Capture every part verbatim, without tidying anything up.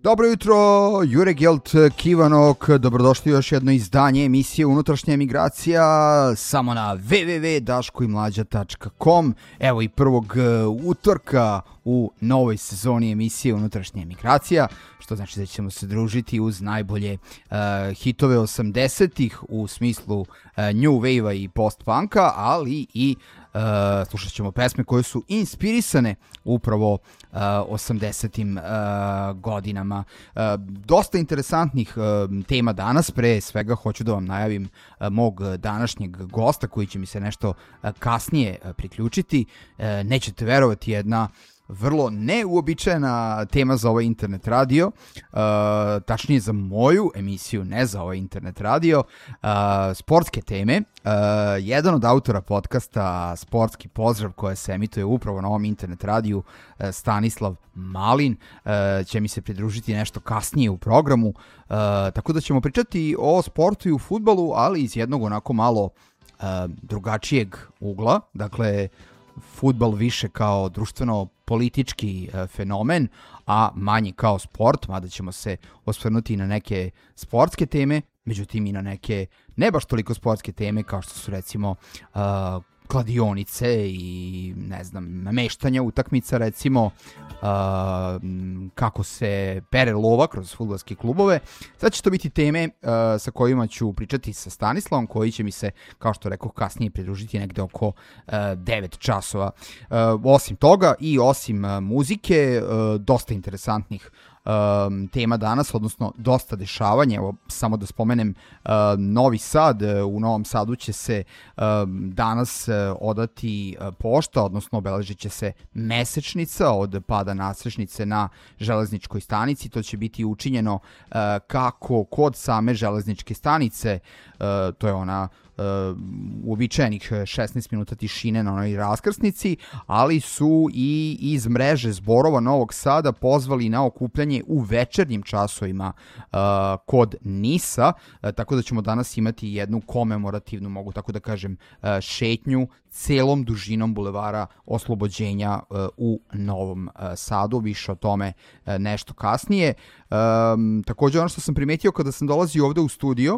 Dobro jutro, Jure Gelt, Kivanok, dobrodošli u još jedno izdanje emisije Unutrašnja emigracija, samo na w w w tačka daško i mlađa tačka com. Evo i prvog utorka u novoj sezoni emisije Unutrašnja emigracija, što znači da ćemo se družiti uz najbolje uh, hitove osamdesetih u smislu uh, new wave-a i post-punka, ali i Uh, slušat ćemo pesme koje su inspirisane upravo uh, osamdesetim uh, godinama. Uh, dosta interesantnih uh, tema danas, pre svega hoću da vam najavim uh, mog današnjeg gosta koji će mi se nešto uh, kasnije uh, priključiti. Uh, nećete verovati, jedna vrlo neuobičajena tema za ovaj internet radio, uh, tačnije za moju emisiju, ne za ovaj internet radio, uh, sportske teme. Uh, jedan od autora podcasta Sportski pozdrav, koja se emituje upravo na ovom internet radiju, uh, Stanislav Malin, uh, će mi se pridružiti nešto kasnije u programu, uh, tako da ćemo pričati o sportu i u fudbalu, ali iz jednog onako malo uh, drugačijeg ugla, dakle fudbal više kao društveno politički e, fenomen, a manje kao sport, mada ćemo se osvrnuti na neke sportske teme, međutim i na neke ne baš toliko sportske teme kao što su recimo uh, kladionice i ne znam, nameštanja utakmica, recimo uh, kako se pere lova kroz fudbalske klubove. Sad će to biti teme uh, sa kojima ću pričati sa Stanislavom, koji će mi se, kao što rekao, kasnije pridružiti negde oko uh, devet časova. Uh, osim toga i osim uh, muzike, uh, dosta interesantnih Um, tema danas, odnosno dosta dešavanja. Evo, samo da spomenem uh, Novi Sad. U Novom Sadu će se um, danas uh, odati uh, pošta, odnosno obeležit će se mesečnica od pada nasrešnice na železničkoj stanici. To će biti učinjeno uh, kako kod same železničke stanice, uh, to je ona Uh, uobičajenih šesnaest minuta tišine na onoj raskrsnici, ali su i iz mreže zborova Novog Sada pozvali na okupljanje u večernjim časovima uh, kod Nisa, uh, tako da ćemo danas imati jednu komemorativnu, mogu tako da kažem, uh, šetnju celom dužinom bulevara Oslobođenja uh, u Novom uh, Sadu. Više o tome uh, nešto kasnije. Um, također ono što sam primetio kada sam dolazio ovde u studio,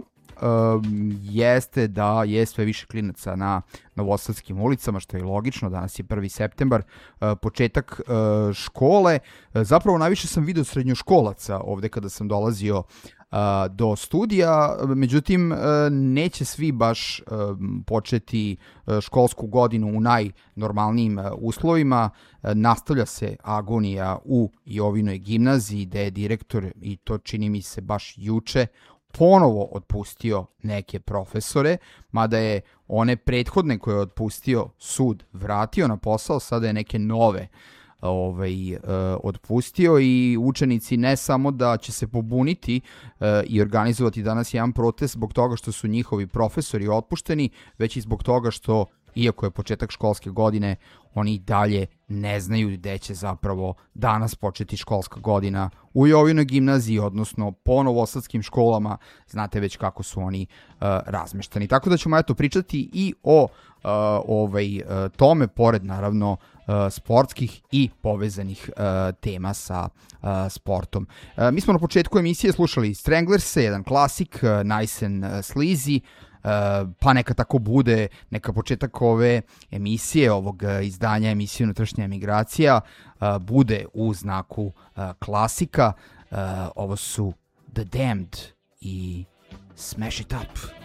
Um, jeste da je sve više klinaca na novosadskim ulicama, što je logično, danas je prvi septembar, uh, početak uh, škole. Uh, zapravo najviše sam vidio srednjoškolaca ovde kada sam dolazio uh, do studija, međutim uh, neće svi baš uh, početi uh, školsku godinu u najnormalnijim uh, uslovima. Uh, nastavlja se agonija u Jovinoj gimnaziji, gde je direktor, i to čini mi se baš juče, ponovo otpustio neke profesore, mada je one prethodne koje je otpustio sud vratio na posao, sada je neke nove ovaj, uh, otpustio, i učenici ne samo da će se pobuniti uh, i organizovati danas jedan protest zbog toga što su njihovi profesori otpušteni, već i zbog toga što, iako je početak školske godine, oni dalje ne znaju gde će zapravo danas početi školska godina u Jovinoj gimnaziji, odnosno po novosadskim školama. Znate već kako su oni uh, razmeštani. Tako da ćemo eto pričati i o uh, ovaj, uh, tome, pored naravno uh, sportskih i povezanih uh, tema sa uh, sportom. Uh, mi smo na početku emisije slušali Stranglers, jedan klasik, uh, Nice and uh, Sleazy, Uh, pa neka tako bude, neka početak ove emisije, ovog uh, izdanja emisije Unutrašnja emigracija uh, bude u znaku uh, klasika. Uh, ovo su The Damned i Smash It Up.